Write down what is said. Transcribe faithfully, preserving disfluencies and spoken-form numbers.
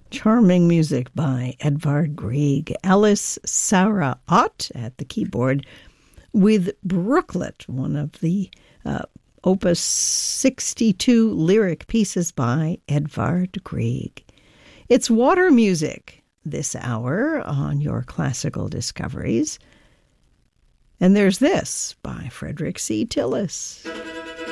Charming music by Edvard Grieg. Alice Sarah Ott at the keyboard with Brooklet, one of the uh, Opus sixty-two lyric pieces by Edvard Grieg. It's water music this hour on your classical discoveries. And there's this by Frederick C. Tillis.